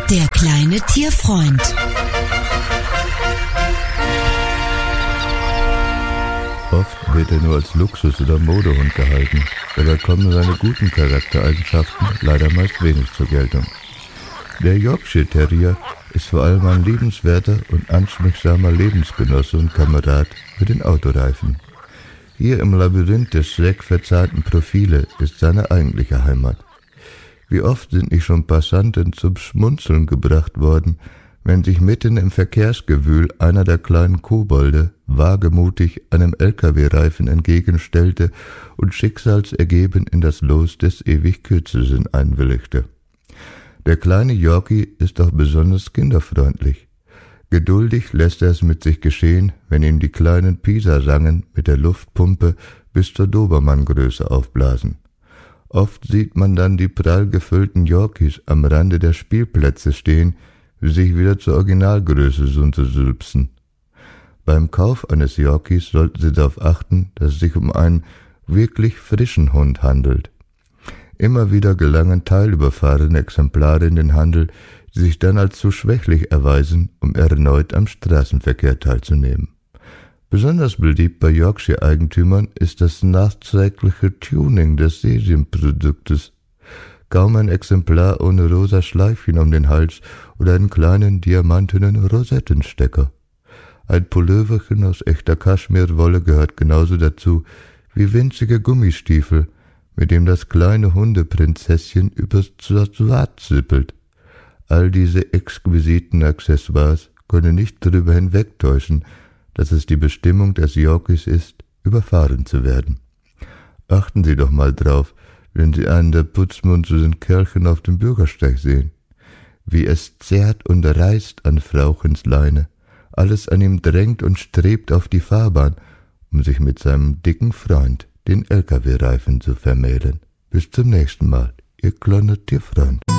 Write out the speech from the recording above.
Der kleine Tierfreund. Oft wird er nur als Luxus- oder Modehund gehalten, dabei kommen seine guten Charaktereigenschaften leider meist wenig zur Geltung. Der Yorkshire Terrier ist vor allem ein liebenswerter und anschmiegsamer Lebensgenosse und Kamerad für den Autoreifen. Hier im Labyrinth der schräg verzahnten Profile ist seine eigentliche Heimat. Wie oft sind nicht schon Passanten zum Schmunzeln gebracht worden, wenn sich mitten im Verkehrsgewühl einer der kleinen Kobolde wagemutig einem LKW-Reifen entgegenstellte und schicksalsergeben in das Los des ewig Kürzeren einwilligte. Der kleine Yorkie ist auch besonders kinderfreundlich. Geduldig lässt er es mit sich geschehen, wenn ihm die kleinen Pisa-Rangen mit der Luftpumpe bis zur Dobermanngröße aufblasen. Oft sieht man dann die prall gefüllten Yorkies am Rande der Spielplätze stehen, wie sich wieder zur Originalgröße untersülpsen. Beim Kauf eines Yorkies sollten Sie darauf achten, dass es sich um einen wirklich frischen Hund handelt. Immer wieder gelangen teilüberfahrene Exemplare in den Handel, die sich dann als zu schwächlich erweisen, um erneut am Straßenverkehr teilzunehmen. Besonders beliebt bei Yorkshire-Eigentümern ist das nachträgliche Tuning des Serienproduktes. Kaum ein Exemplar ohne rosa Schleifchen um den Hals oder einen kleinen diamantenen Rosettenstecker. Ein Pulloverchen aus echter Kaschmirwolle gehört genauso dazu wie winzige Gummistiefel, mit dem das kleine Hundeprinzesschen übers Trottoir zippelt. All diese exquisiten Accessoires können nicht darüber hinwegtäuschen, dass es die Bestimmung des Yorkies ist, überfahren zu werden. Achten Sie doch mal drauf, wenn Sie einen der putzmunternden Kerlchen auf dem Bürgersteig sehen. Wie es zerrt und reißt an Frauchens Leine, alles an ihm drängt und strebt auf die Fahrbahn, um sich mit seinem dicken Freund, den LKW-Reifen, zu vermählen. Bis zum nächsten Mal, Ihr kleiner Tierfreund.